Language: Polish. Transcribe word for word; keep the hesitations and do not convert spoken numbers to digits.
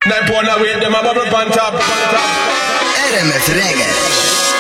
Nine pound away, them a bubble pan top. R M F Reggae.